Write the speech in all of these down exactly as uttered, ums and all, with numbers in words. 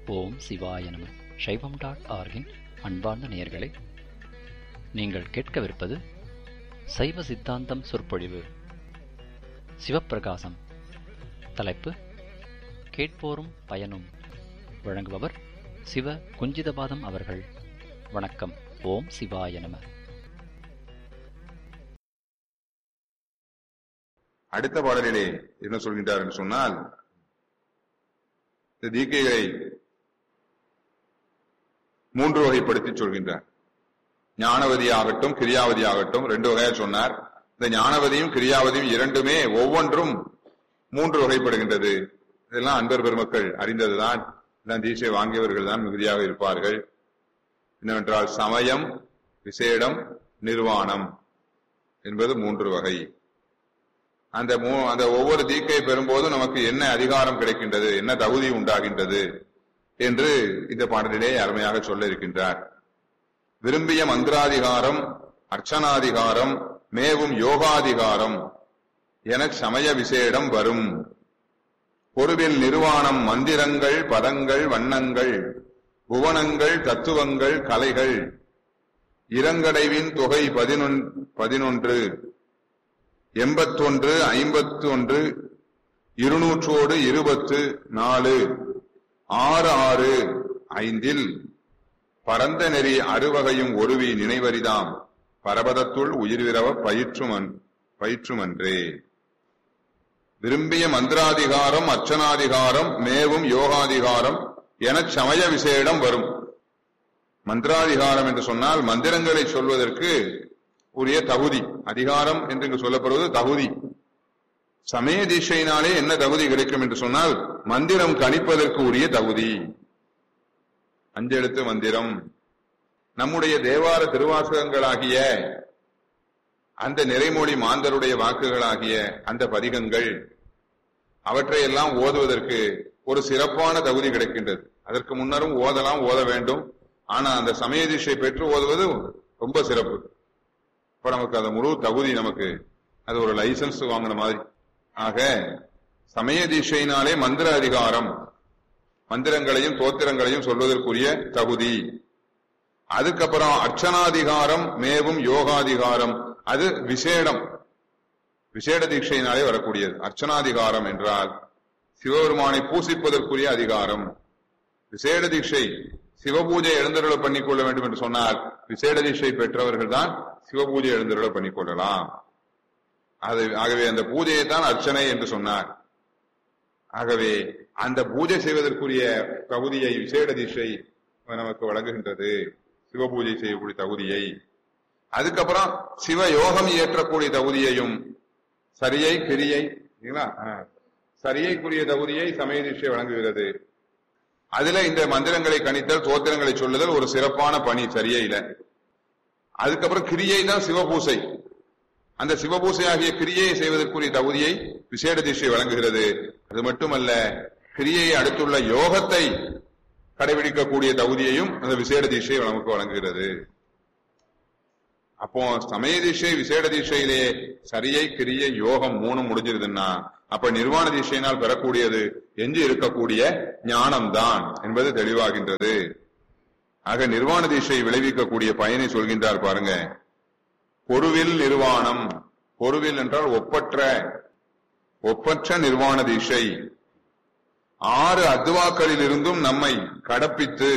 ஓம் சிவாய நம. சைவம் டாட் ஆர்கின் அன்பார்ந்த நேயர்களே, நீங்கள் கேட்கவிருப்பது சைவ சித்தாந்தம் சொற்பொழிவு. சிவப்பிரகாசம். தலைப்பு கேட்போரும் பயனும். வழங்குபவர் சிவ குஞ்சிதபாதம் அவர்கள். வணக்கம். ஓம் சிவாய நம. அடுத்த பாடலிலே என்ன சொல்கின்றார் என்று சொன்னால், இந்த தீக்கைகளை மூன்று வகைப்படுத்தி சொல்கின்றார். ஞானவதி ஆகட்டும், கிரியாவதி ஆகட்டும், ரெண்டு வகையா சொன்னார். இந்த ஞானவதியும் கிரியாவதியும் இரண்டுமே ஒவ்வொன்றும் மூன்று வகைப்படுகின்றது. இதெல்லாம் அன்பர் பெருமக்கள் அறிந்ததுதான். இதெல்லாம் தீட்சை வாங்கியவர்கள் தான் மிகுதியாக இருப்பார்கள். என்னவென்றால் சமயம், விசேடம், நிர்வாணம் என்பது மூன்று வகை. அந்த அந்த ஒவ்வொரு தீக்கை பெறும்போது நமக்கு என்ன அதிகாரம் கிடைக்கின்றது, என்ன தகுதி உண்டாகின்றது என்று இந்த பாடலிலே அருமையாக சொல்ல இருக்கின்றார். விரும்பிய மந்திராதிகாரம், அர்ச்சனாதிகாரம், மேவும் யோகாதிகாரம் என சமய விசேடம் வரும். பொருவில் நிர்வாணம், மந்திரங்கள், பதங்கள், வண்ணங்கள், புவனங்கள், தத்துவங்கள், கலைகள், இரங்கடைவின் தொகை பதினொன்று, எண்பத்தொன்று, ஐம்பத்தி ஒன்று, இருநூற்றோடு இருபத்து நாலு, ஆறு ஆறு ஐந்தில் பரந்த நெறி அறுவகையும் ஒருவி நினைவரிதாம் பரபதத்துள் உயிர்விரவ பயிற்றுமன் பயிற்றுமன்றே. விரும்பிய மந்திராதிகாரம், அர்ச்சனாதிகாரம், மேவும் யோகாதிகாரம் என சமய விசேடம் வரும். மந்திராதிகாரம் என்று சொன்னால் மந்திரங்களை சொல்வதற்கு உரிய தகுதி. அதிகாரம் என்று இங்கு சொல்லப்படுவது தகுதி. சமய தீட்சையினாலே என்ன தகுதி கிடைக்கும் என்று சொன்னால் மந்திரம் கணிப்பதற்கு உரிய தகுதி. அஞ்செழுத்து மந்திரம், நம்முடைய தேவார திருவாசகங்களாகிய அந்த நிறைமொழி மாந்தருடைய வாக்குகளாகிய அந்த பதிகங்கள், அவற்றையெல்லாம் ஓதுவதற்கு ஒரு சிறப்பான தகுதி கிடைக்கின்றது. அதற்கு முன்னரும் ஓதலாம், ஓத வேண்டும். ஆனா அந்த சமய தீட்சை பெற்று ஓதுவது ரொம்ப சிறப்பு. இப்ப நமக்கு அந்த முழு தகுதி, நமக்கு அது ஒரு லைசன்ஸ் வாங்கின மாதிரி. ஆக சமய தீட்சையினாலே மந்திர அதிகாரம், மந்திரங்களையும் தோத்திரங்களையும் சொல்வதற்குரிய தகுதி. அதுக்கப்புறம் அர்ச்சனாதிகாரம், மேவும் யோகாதிகாரம், அது விசேடம், விசேட தீட்சையினாலே வரக்கூடியது. அர்ச்சனாதிகாரம் என்றால் சிவபெருமானை பூசிப்பதற்குரிய அதிகாரம். விசேட தீட்சை, சிவபூஜை எழுந்தருள பண்ணிக்கொள்ள வேண்டும் என்று சொன்னால் விசேட தீட்சை பெற்றவர்கள் தான் சிவபூஜை எழுந்தருள பண்ணிக்கொள்ளலாம். அது ஆகவே அந்த பூஜையை தான் அர்ச்சனை என்று சொன்னார். ஆகவே அந்த பூஜை செய்வதற்குரிய தகுதியை விசேட தீட்சை நமக்கு வழங்குகின்றது, சிவபூஜை செய்யக்கூடிய தகுதியை. அதுக்கப்புறம் சிவ யோகம் இயற்றக்கூடிய தகுதியையும், சரியை கிரியை சரியைக்குரிய தகுதியை சமய தீட்சை வழங்குகிறது. அதுல இந்த மந்திரங்களை கணித்தல், தோத்திரங்களை சொல்லுதல் ஒரு சிறப்பான பணி சரியையில. அதுக்கப்புறம் கிரியை தான் சிவபூசை. அந்த சிவபூசை ஆகிய கிரியையை செய்வதற்குரிய தகுதியை விசேட தீட்சை வழங்குகிறது. அது மட்டுமல்ல, கிரியையை அடுத்துள்ள யோகத்தை கடைபிடிக்கக்கூடிய தகுதியையும் அந்த விசேட தீட்சை நமக்கு வழங்குகிறது. அப்போ சமய தீட்சை, விசேட தீட்சையிலே சரியை, கிரியை, யோகம் மூணும் முடிஞ்சிருதுன்னா அப்ப நிர்வாண தீட்சையினால் பெறக்கூடியது எஞ்சி இருக்கக்கூடிய ஞானம்தான் என்பது தெளிவாகின்றது. ஆக நிர்வாண தீட்சை விளைவிக்கக்கூடிய பயனை சொல்கின்றார் பாருங்க. பொருவில் நிர்வாணம், பொருவில் என்றால் ஒப்பற்ற, ஒப்பற்ற நிர்வாண தீட்சை ஆறு அத்துவாக்களில் இருந்தும் நம்மை கடப்பித்து,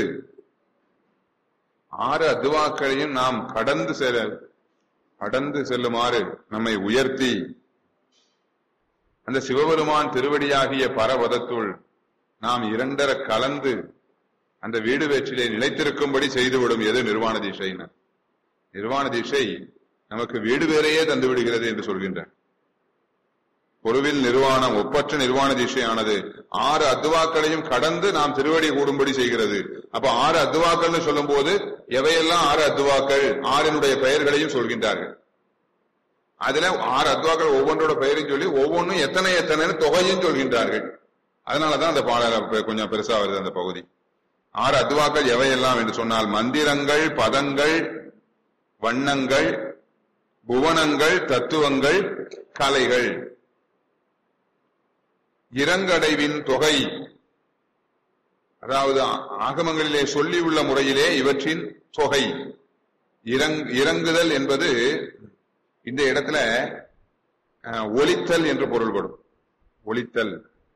ஆறு அத்துவாக்களையும் நாம் கடந்து செல்ல கடந்து செல்லுமாறு நம்மை உயர்த்தி, அந்த சிவபெருமான் திருவடியாகிய பரவதத்துள் நாம் இரண்டர கலந்து அந்த வீடு வேற்றிலே நிலைத்திருக்கும்படி செய்துவிடும். எது நிர்வாண தீட்சையினர். நிர்வாண தீட்சை நமக்கு வீடு வேறையே தந்து விடுகிறது என்று சொல்கின்றார். பொருவில் நிர்வாணம், ஒப்பற்ற நிர்வாண தீட்சையானது ஆறு அத்துவாக்களையும் கடந்து நாம் திருவடி கூடும்படி செய்கிறது. அப்ப ஆறு அத்துவாக்கள் சொல்லும் போது எவையெல்லாம் ஆறு அத்துவாக்கள், ஆறினுடைய பெயர்களையும் சொல்கின்றார்கள். அதுல ஆறு அத்துவாக்கள் ஒவ்வொன்றோட பெயரையும் சொல்லி ஒவ்வொன்றும் எத்தனை எத்தனை தொகையும் சொல்கின்றார்கள். அதனாலதான் அந்த பாடல் கொஞ்சம் பெருசா வருது அந்த பகுதி. ஆறு அத்துவாக்கள் எவையெல்லாம் என்று சொன்னால் மந்திரங்கள், பதங்கள், வண்ணங்கள், புவனங்கள், தத்துவங்கள், கலைகள். இரங்கடைவின் தொகை அதாவது ஆகமங்களிலே சொல்லியுள்ள முறையிலே இவற்றின் தொகை இறங்குதல் என்பது இந்த இடத்துல ஒலித்தல் என்று பொருள்படும். ஒலித்தல்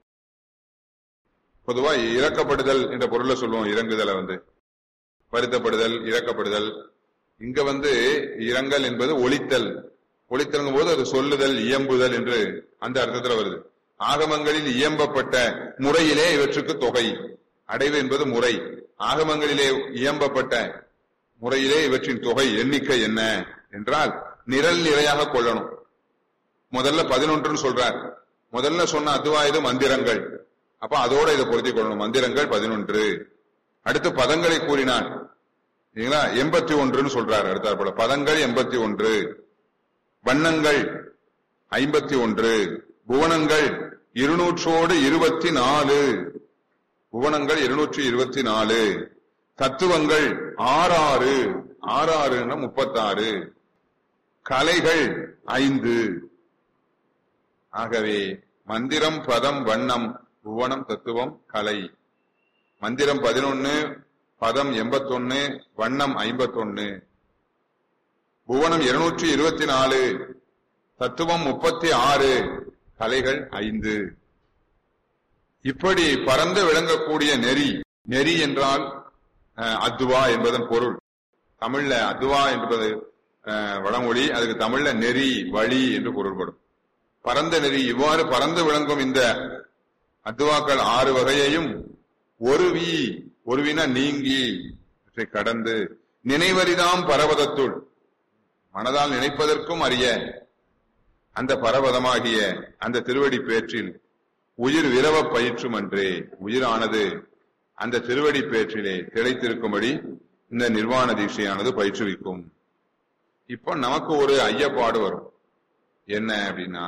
பொதுவா இறக்கப்படுதல் என்ற பொருளை சொல்லுவோம். இறங்குதலை வந்து வருத்தப்படுதல், இறக்கப்படுதல். இங்க வந்து இறங்கல் என்பது ஒலித்தல். ஒலித்தல்ங்கும் போது அது சொல்லுதல், இயம்புதல் என்று அந்த அர்த்தத்துல வருது. ஆகமங்களில் இயம்பப்பட்ட முறையிலே இவற்றுக்கு தொகை. அடைவு என்பது முறை. ஆகமங்களிலே இயம்பப்பட்ட முறையிலே இவற்றின் தொகை எண்ணிக்கை என்ன என்றால் நிரல் நிறையாக கொள்ளணும். முதல்ல பதினொன்று சொல்றார். முதல்ல சொன்ன அத்வாயுத மந்திரங்கள். அப்ப அதோட இதை பொருத்தி கொள்ளணும். மந்திரங்கள் பதினொன்று. அடுத்து பதங்களை கூறினார். எண்பத்தி ஒன்றுன்னு சொல்றாரு. அடுத்தாற் போல பதங்கள் எண்பத்தி ஒன்று, வண்ணங்கள் ஐம்பத்தி ஒன்று, புவனங்கள் இருநூற்றோடு இருபத்தி நாலு. புவனங்கள் இருநூற்றி இருபத்தி நாலு, தத்துவங்கள் ஆறாறு. ஆறாறுன்னா முப்பத்தாறு, கலைகள் ஐந்து. ஆகவே மந்திரம், பதம், வண்ணம், புவனம், தத்துவம், கலை. மந்திரம் பதினொன்னு, பதம் எண்பத்தொன்னு, வண்ணம் ஐம்பத்தொன்னு, புவனம் இருநூற்றி இருபத்தி நாலு, தத்துவம் முப்பத்தி ஆறு, கலைகள் ஐந்து. இப்படி பரந்து விளங்கக்கூடிய நெறி. நெறி என்றால் அத்வா என்பதன் பொருள். தமிழ்ல அத்வா என்பது வடமொழி. அதுக்கு தமிழ்ல நெறி, வழி என்று பொருள்படும். பரந்த நெறி. இவ்வாறு பரந்து விளங்கும் இந்த அத்வாக்கள் ஆறு வகையையும் ஒருவி, ஒருவின நீங்கி கடந்து நினைவரிதாம் பரவதத்துள், மனதால் நினைப்பதற்கும் அறிய அந்த பரவதமாகிய அந்த திருவடி பேற்றில் உயிர் விரவ பயிற்றும் அன்றே. உயிரானது அந்த திருவடி பேற்றிலே திளைத்திருக்கும்படி இந்த நிர்வாண தீட்சையானது பயிற்றுவிக்கும். இப்போ நமக்கு ஒரு ஐயப்பாடு வரும். என்ன அப்படின்னா,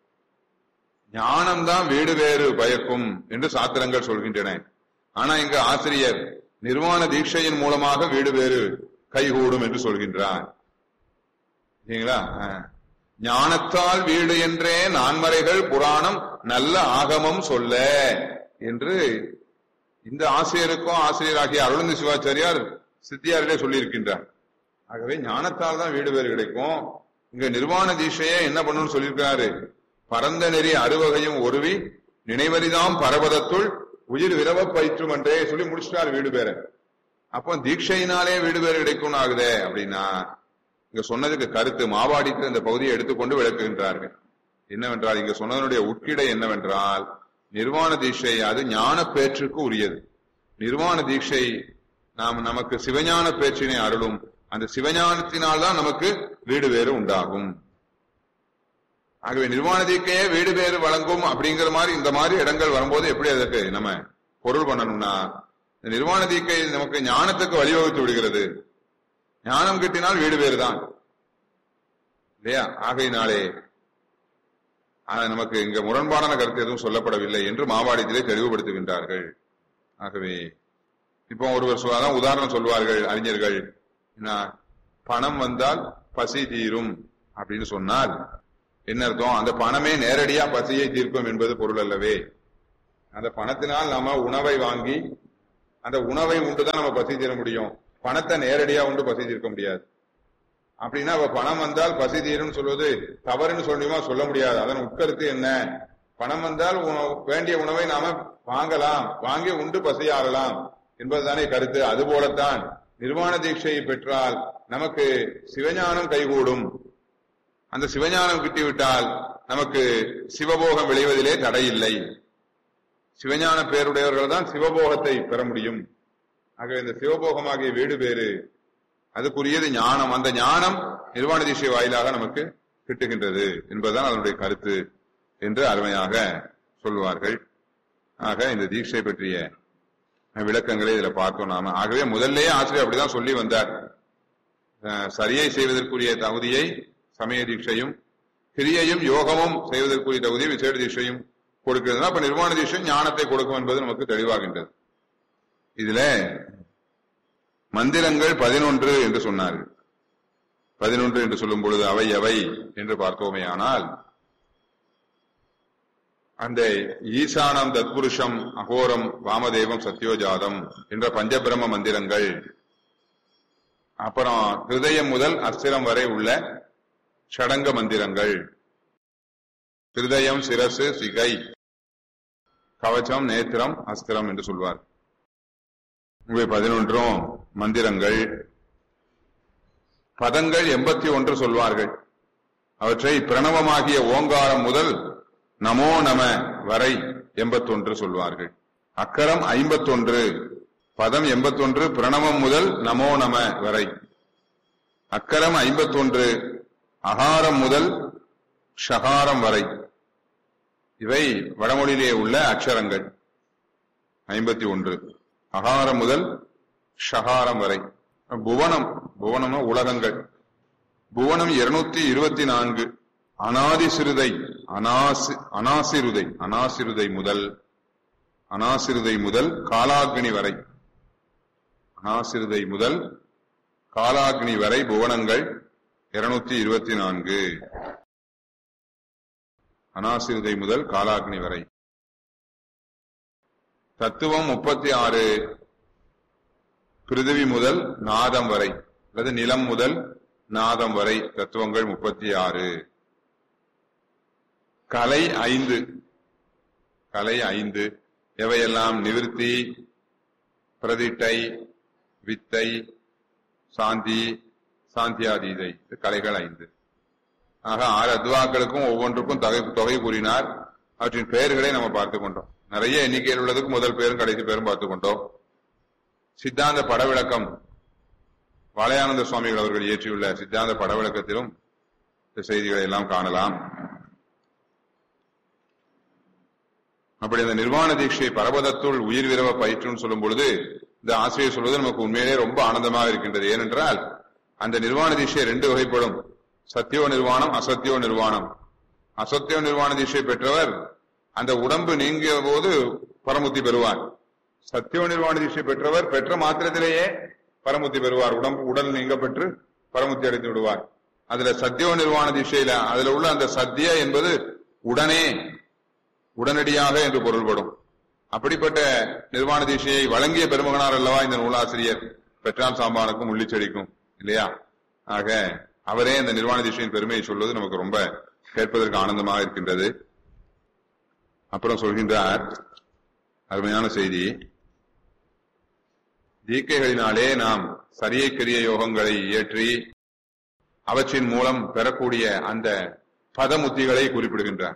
ஞானம்தான் வீடு வேறு பயக்கும் என்று சாத்திரங்கள் சொல்கின்றன. ஆனா இங்க ஆசிரியர் நிர்வாண தீட்சையின் மூலமாக வீடு வேறு கைகூடும் என்று சொல்கின்றார். சரிங்களா? ஞானத்தால் வீடு என்றே நான்மறைகள் புராணம் நல்ல ஆகமம் சொல்ல என்று இந்த ஆசிரியருக்கும் ஆசிரியராகிய அருளந்தி சிவாச்சாரியார் சித்தியாரிலே சொல்லியிருக்கின்றார். ஆகவே ஞானத்தால் தான் வீடு வேறு கிடைக்கும். இங்க நிர்வாண தீட்சையை என்ன பண்ணணும்னு சொல்லியிருக்கிறாரு. பரந்த நெறி அறுவகையும் ஒருவி நினைவரிதாம் பரவதத்துள் உயிர் விரவ பயிற்றும் என்றே சொல்லி முடிச்சிட்டாரு வீடு பேர. அப்போ தீட்சையினாலே வீடு பேறு கிடைக்கும்னு ஆகுதே அப்படின்னா, இங்க சொன்னதுக்கு கருத்து மாவாடிக்கு இந்த பகுதியை எடுத்துக்கொண்டு விளக்குகின்றார்கள். என்னவென்றால், இங்க சொன்னதனுடைய உட்கிடை என்னவென்றால், நிர்வாண தீட்சை அது ஞான பேற்றுக்கு உரியது. நிர்வாண தீட்சை நாம் நமக்கு சிவஞான பேச்சினை அருளும். அந்த சிவஞானத்தினால் தான் நமக்கு வீடு வேறு உண்டாகும். ஆகவே நிர்வாண தீட்சையே வீடு வேறு வழங்கும் அப்படிங்கிற மாதிரி இந்த மாதிரி இடங்கள் வரும்போது எப்படி அதற்கு நம்ம பொருள் பண்ணணும்னா, நிர்வாண தீட்சை நமக்கு ஞானத்துக்கு வழிவகுத்து விடுகிறது. ஞானம் கிட்டினால் வீடு வேறுதான் இல்லையா? ஆகையினாலே நமக்கு இங்க முரண்பாடான கருத்து எதுவும் சொல்லப்படவில்லை என்று மாவாடியத்திலே தெளிவுபடுத்துகின்றார்கள். ஆகவே இப்போ ஒருவர் சொல்லாதான் உதாரணம் சொல்வார்கள் அறிஞர்கள். பணம் வந்தால் பசி தீரும் அப்படின்னு சொன்னால் என்ன அர்த்தம்? அந்த பணமே நேரடியா பசியை தீர்க்கும் என்பது பொருள் அல்லவே. அந்த பணத்தினால் நாம உணவை வாங்கி அந்த உணவை உண்டுதான் நம்ம பசி தீர முடியும். பணத்தை நேரடியா உண்டு பசி தீர்க்க முடியாது. அப்படின்னா பணம் வந்தால் பசி தீரும் சொல்வது தவறுன்னு சொல்லுமா? சொல்ல முடியாது. அதன் உட்கருத்து என்ன? பணம் வந்தால் வேண்டிய உணவை நாம வாங்கலாம், வாங்கி உண்டு பசியாறலாம் என்பதுதானே கருத்து. அதுபோலத்தான் நிர்வாண தீட்சையை பெற்றால் நமக்கு சிவஞானம் கைகூடும். அந்த சிவஞானம் கிட்டிவிட்டால் நமக்கு சிவபோகம் விளைவதிலே தடையில்லை. சிவஞான பேருடையவர்கள் தான் சிவபோகத்தை பெற முடியும். ஆகவே இந்த சிவபோகமாகிய வீடு பேறு அதுக்குரியது ஞானம். அந்த ஞானம் நிர்வாண தீட்சை வாயிலாக நமக்கு கிட்டுகின்றது என்பதுதான் அதனுடைய கருத்து என்று அருமையாக சொல்வார்கள். ஆக இந்த தீட்சை பற்றிய விளக்கங்களை இதுல பார்த்தோம் நாம. ஆகவே முதல்லே ஆசிரியர் அப்படிதான் சொல்லி வந்தார். சரியை செய்வதற்குரிய தகுதியை சமய தீட்சையும், கிரியையும் யோகமும் செய்வதற்குரிய தகுதியை விசேட தீட்சையும் கொடுக்கிறது. அப்ப நிர்வாண தீட்சை ஞானத்தை கொடுக்கும் என்பது நமக்கு தெளிவாகின்றது. இதுல மந்திரங்கள் பதினொன்று என்று சொன்னார்கள். பதினொன்று என்று சொல்லும் பொழுது அவை எவை என்று பார்த்தோமே ஆனால், அந்த ஈசானம் தத்புருஷம் அகோரம் வாமதேவம் சத்யோஜாதம் என்ற பஞ்சபிரம மந்திரங்கள், அப்புறம் ஹிருதயம் முதல் அஸ்திரம் வரை உள்ள ஷடங்க மந்திரங்கள், ஹிருதயம் சிரசு சிகை கவச்சம் நேத்திரம் அஸ்திரம் என்று சொல்வார். இவை பதினொன்றும் மந்திரங்கள். பதங்கள் எண்பத்தி ஒன்று சொல்வார்கள். அவற்றை பிரணவமாகிய ஓங்காரம் முதல் நமோ நம வரை எண்பத்தொன்று சொல்வார்கள். அக்கரம் ஐம்பத்தொன்று, பதம் எண்பத்தொன்று, பிரணவம் முதல் நமோ நம வரை. அக்கரம் ஐம்பத்தொன்று, அகாரம் முதல் ஷகாரம் வரை. இவை வடமொழியிலே உள்ள அக்ஷரங்கள் ஐம்பத்தி ஒன்று, அகாரம் முதல் ஷகாரம் வரை. புவனம், புவனம் உலகங்கள். புவனம் இருநூத்தி இருபத்தி நான்கு. அனாதி சிறுதை, அனாசி அனாசிருதை அனாசிருதை முதல் அனாசிருதை முதல் காலாக்னி வரை, அனாசிருதை முதல் காலாக்னி வரை புவனங்கள் இருநூத்தி இருபத்தி நான்கு. அனாசிருதை முதல் காலாக்னி வரை. தத்துவம் முப்பத்தி ஆறு. பிருதிவி முதல் நாதம் வரை அல்லது நிலம் முதல் நாதம் வரை தத்துவங்கள் முப்பத்தி ஆறு. கலை ஐந்து. கலை ஐந்து. எவையெல்லாம் நிவிருத்தி, பிரதிட்டை, வித்தை, சாந்தி, சாந்தியாதீதை கலைகள் ஐந்து. ஆக ஆறு அத்வாக்களுக்கும் ஒவ்வொன்றுக்கும் தொகை தொகை கூறினார். அவற்றின் பெயர்களை நம்ம பார்த்துக் கொண்டோம். நிறைய எண்ணிக்கையில் உள்ளதுக்கு முதல் பேரும் கடைசி பேரும் பார்த்துக் கொண்டோம். சித்தாந்த படவிளக்கம் வாழையானந்த சுவாமிகள் அவர்கள் இயற்றியுள்ள சித்தாந்த படவிளக்கத்திலும் இந்த செய்திகளை எல்லாம் காணலாம். அப்படி அந்த நிர்வாண தீட்சை பரபதத்துள் உயிர் விரவ பயிற்றுன்னு சொல்லும் பொழுது இந்த ஆசிரியர் சொல்வது நமக்கு உண்மையிலே ரொம்ப ஆனந்தமாக இருக்கின்றது. ஏனென்றால் அந்த நிர்வாண தீட்சை ரெண்டு வகைப்படும். சத்தியோ நிர்வாணம், அசத்தியோ நிர்வாணம். அசத்தியோ நிர்வாண தீட்சை பெற்றவர் அந்த உடம்பு நீங்கிய போது பரமுத்தி பெறுவார். சத்தியோ நிர்வாண தீட்சை பெற்றவர் பெற்ற மாத்திரத்திலேயே பரமுத்தி பெறுவார். உடம்பு உடல் நீங்க பெற்று பரமுத்தி அடைந்து விடுவார். அதுல சத்தியோ நிர்வாண தீட்சையில அதுல உள்ள அந்த சத்திய என்பது உடனே, உடனடியாக என்று பொருள்படும். அப்படிப்பட்ட நிர்வாண தீட்சையை வழங்கிய பெருமகனார் அல்லவா இந்த நூலாசிரியர் பெற்றான் சாம்பானுக்கும் உள்ளிச்செடிக்கும், இல்லையா? ஆக அவரே இந்த நிர்வாண தீட்சையின் பெருமையை சொல்வது நமக்கு ரொம்ப கேட்பதற்கு ஆனந்தமாக இருக்கின்றது. அப்புறம் சொல்கின்றார் அருமையான செய்தி. தீக்கைகளினாலே நாம் சரியை கிரிய யோகங்களை இயற்றி அவற்றின் மூலம் பெறக்கூடிய அந்த பதமுத்திகளை குறிப்பிடுகின்றார்.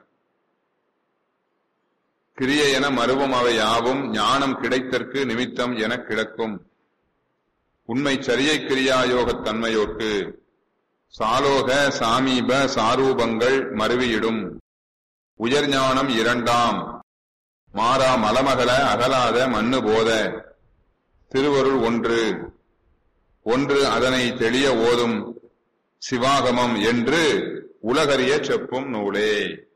கிரியை என மருவம் அவை யாவும் ஞானம் கிடைத்தற்கு நிமித்தம் என கிடக்கும். உண்மை சரியை கிரியா யோகத் தன்மையோர்க்கு சாலோக சாமீப சாரூபங்கள் மருவியிடும். உயர் ஞானம் இரண்டாம் மாறா மலமகல அகலாத மண்ணு போத திருவருள் ஒன்று ஒன்று அதனை தெளிய ஓதும் சிவாகமம் என்று உலகறிய செப்பும் நூலே.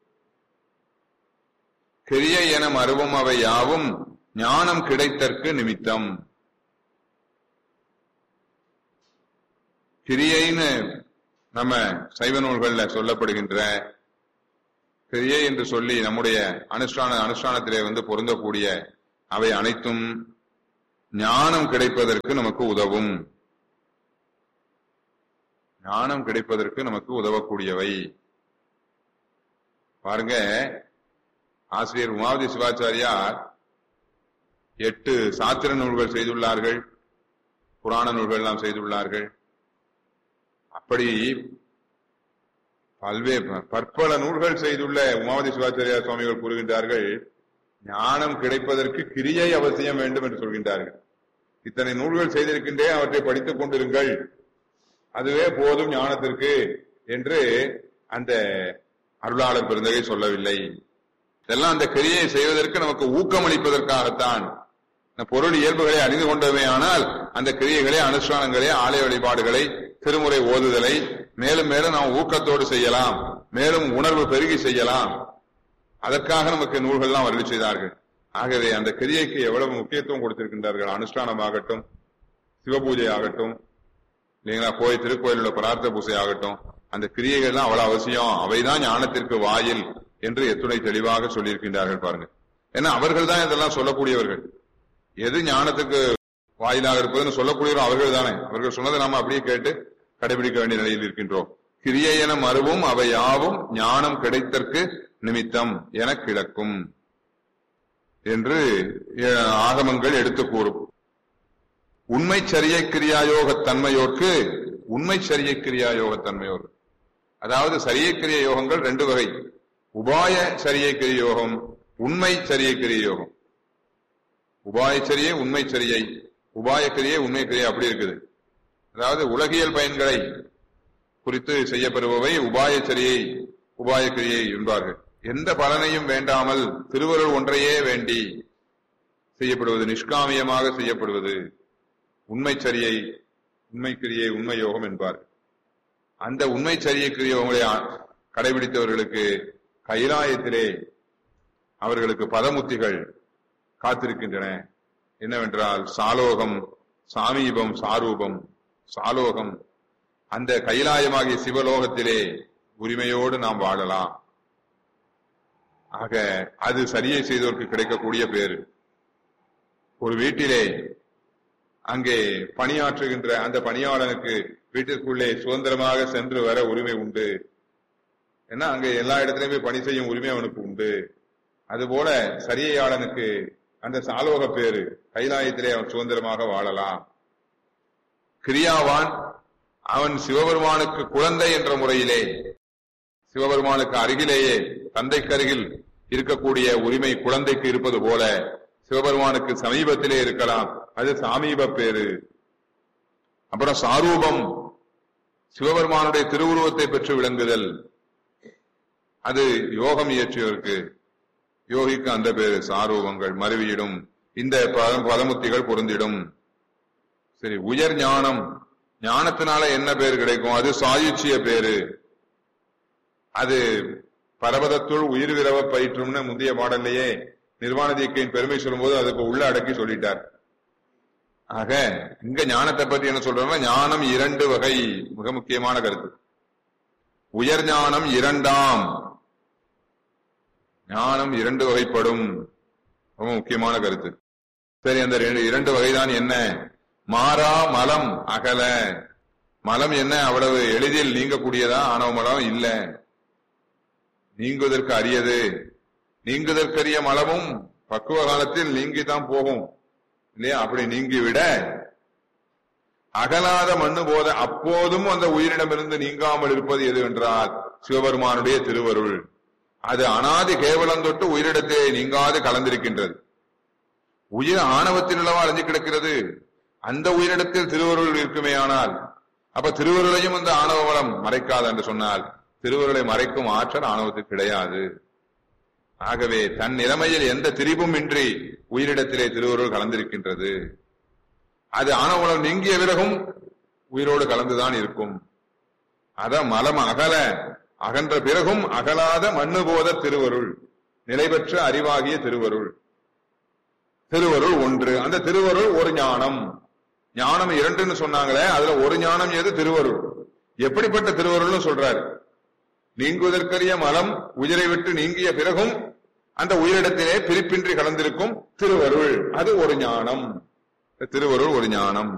கிரியை என மருவம் அவை யாவும் ஞானம் கிடைத்தற்கு நிமித்தம். கிரியைன்னு நம்ம சைவ நூல்கள்ல சொல்லப்படுகின்ற கிரியை என்று சொல்லி நம்முடைய அனுஷ்டான அனுஷ்டானத்திலே வந்து பொருந்தக்கூடிய அவை அனைத்தும் ஞானம் கிடைப்பதற்கு நமக்கு உதவும். ஞானம் கிடைப்பதற்கு நமக்கு உதவக்கூடியவை. பாருங்க, ஆசிரியர் உமாவதி சிவாச்சாரியார் எட்டு சாத்திர நூல்கள் செய்துள்ளார்கள், புராண நூல்கள் எல்லாம் செய்துள்ளார்கள். அப்படி பல்வேறு பற்பல நூல்கள் செய்துள்ள உமாவதி சிவாச்சாரியார் சுவாமிகள் கூறுகின்றார்கள், ஞானம் கிடைப்பதற்கு கிரியை அவசியம் வேண்டும் என்று சொல்கின்றார்கள். இத்தனை நூல்கள் செய்திருக்கின்றேன், அவற்றை படித்துக் கொண்டிருங்கள், அதுவே போதும் ஞானத்திற்கு என்று அந்த அருளாளர் பெருந்தகை சொல்லவில்லை. இதெல்லாம் அந்த கிரியை செய்வதற்கு நமக்கு ஊக்கமளிப்பதற்காகத்தான். பொருள் இயல்புகளை அறிந்து கொண்டவே ஆனால் அந்த கிரியைகளை, அனுஷ்டானங்களை, ஆலய வழிபாடுகளை, திருமுறை ஓதுதலை மேலும் மேலும் நாம் ஊக்கத்தோடு செய்யலாம், மேலும் உணர்வு பெருகி செய்யலாம். அதற்காக நமக்கு நூல்கள்லாம் அருளி செய்தார்கள். ஆகவே அந்த கிரியைக்கு எவ்வளவு முக்கியத்துவம் கொடுத்திருக்கின்றார்கள். அனுஷ்டானமாகட்டும், சிவபூஜை ஆகட்டும், இல்லைங்களா, கோயில் திருக்கோயிலுள்ள பிரார்த்த பூசை ஆகட்டும், அந்த கிரியைகள்லாம் அவ்வளவு அவசியம். அவைதான் ஞானத்திற்கு வாயில் என்று எத்துணை தெளிவாக சொல்லியிருக்கின்றார்கள் பாருங்க. ஏன்னா அவர்கள் தான் இதெல்லாம் சொல்லக்கூடியவர்கள். எது ஞானத்துக்கு வாயிலாக இருப்பதுன்னு சொல்லக்கூடியவர்கள் அவர்கள் தானே. அவர்கள் சொன்னதை நாம அப்படியே கேட்டு கடைபிடிக்க வேண்டிய நிலையில் இருக்கின்றோம். கிரியை என மறுவும் அவை யாவும் ஞானம் கிடைத்தற்கு நிமித்தம் என கிடக்கும் என்று ஆகமங்கள் எடுத்து கூறும். உண்மை சரியை கிரியாயோக தன்மையோர்க்கு உண்மை சரியை கிரியாயோக தன்மையோர், அதாவது சரியை கிரிய யோகங்கள் ரெண்டு வகை. உபாய சரியை கிரிய யோகம், உண்மை சரியை கிரிய யோகம். உபாய சரியை உண்மை சரியை, உபாய கிரியை உண்மை கிரியை அப்படி இருக்குது. அதாவது உலகியல் பயன்களை குறித்து செய்யப்படுபவை உபாய சரியை உபாய கிரியை என்பார்கள். எந்த பலனையும் வேண்டாமல் திருவருள் ஒன்றையே வேண்டி செய்யப்படுவது, நிஷ்காமியமாக செய்யப்படுவது உண்மை சரியை உண்மை கிரியை உண்மை யோகம் என்பார்கள். அந்த உண்மை சரியை கிரிய யோகங்களை கடைபிடித்தவர்களுக்கு கைலாயத்திலே அவர்களுக்கு பதமுத்திகள் காத்திருக்கின்றன. என்னவென்றால் சாலோகம், சாமீபம், சாரூபம். சாலோகம் அந்த கைலாயமாகிய சிவலோகத்திலே உரிமையோடு நாம் வாழலாம். ஆக அது சரியை செய்தோருக்கு கிடைக்கக்கூடிய பேரு. ஒரு வீட்டிலே அங்கே பணியாற்றுகின்ற அந்த பணியாளனுக்கு வீட்டிற்குள்ளே சுதந்திரமாக சென்று வர உரிமை உண்டு. ஏன்னா அங்கே எல்லா இடத்திலுமே பணி செய்யும் உரிமை அவனுக்கு உண்டு. அதுபோல சரியையாளனுக்கு அந்த சாலோக பேரு, கைலாயத்திலே அவன் சுதந்திரமாக வாழலாம். கிரியாவான் அவன் சிவபெருமானுக்கு குழந்தை என்ற முறையிலே சிவபெருமானுக்கு அருகிலேயே தந்தைக்கு அருகில் இருக்கக்கூடிய உரிமை குழந்தைக்கு இருப்பது போல சிவபெருமானுக்கு சமீபத்திலே இருக்கலாம், அது சாமீப பேரு. அப்புறம் சாரூபம், சிவபெருமானுடைய திருவுருவத்தை பெற்று விளங்குதல், அது யோகம் இயற்றியவருக்கு யோகிக்கு அந்த பேரு சாரூபங்கள் மருவியிடும். இந்த பதமுத்திகள் பொருந்திடும். சரி, உயர் ஞானம், ஞானத்தினால என்ன பேர் கிடைக்கும்? அது சாயுச்சிய பேரு. அது பரபதத்துள் உயிர் விரவ பயிற்றும்னு முந்தைய பாடல்லையே நிர்வாண தீக்கையின் பெருமை சொல்லும்போது அதுக்கு உள்ள அடக்கி சொல்லிட்டார். ஆக இங்க ஞானத்தை பத்தி என்ன சொல்றோம்னா, ஞானம் இரண்டு வகை, மிக முக்கியமான கருத்து. உயர் ஞானம் இரண்டாம், ஞானம் இரண்டு வகைப்படும், ரொம்ப முக்கியமான கருத்து. சரி, அந்த இரண்டு வகைதான் என்ன? மாறா மலம் அகல. மலம் என்ன அவ்வளவு எளிதில் நீங்கக்கூடியதா? ஆணவ மலம் இல்ல, நீங்குவதற்கு அரியது. நீங்குதற்கரிய மலமும் பக்குவ காலத்தில் நீங்கித்தான் போகும் இல்லையா? அப்படி நீங்கிவிட அகலாத மண்ணு போத அப்போதும் அந்த உயிரிடமிருந்து நீங்காமல் இருப்பது எது என்றால் சிவபெருமானுடைய திருவருள். அது அனாதி கேவலம் தொட்டு உயிரிடத்தை நீங்காது கலந்திருக்கின்றது. உயிர் ஆணவத்தில் அளவா அழிஞ்சு கிடக்கிறது. அந்த உயிரிடத்தில் திருவருள் இருக்குமே ஆனால் அப்ப திருவருளையும் அந்த ஆணவ வளம் மறைக்காது என்று சொன்னால் திருவருளை மறைக்கும் ஆற்றல் ஆணவத்துக்கு கிடையாது. ஆகவே தன் நிலைமையில் எந்த திரிபும் இன்றி உயிரிடத்திலே திருவருள் கலந்திருக்கின்றது. அது ஆணவம் நீங்கிய பிறகும் உயிரோடு கலந்துதான் இருக்கும். அத மலம் அகல, அகன்ற பிறகும் அகலாத மண்ணு போத திருவருள், நிலை பெற்ற அறிவாகிய திருவருள். திருவருள் ஒன்று, அந்த திருவருள் ஒரு ஞானம். ஞானம் இரண்டுன்னு சொன்னாங்களே, அதுல ஒரு ஞானம் எது? திருவருள். எப்படிப்பட்ட திருவருள்னு சொல்றாரு? நீங்குவதற்கரிய மலம் உயிரை விட்டு நீங்கிய பிறகும் அந்த உயிரிடத்திலே பிரிப்பின்றி கலந்திருக்கும் திருவருள், அது ஒரு ஞானம். திருவருள் ஒரு ஞானம்.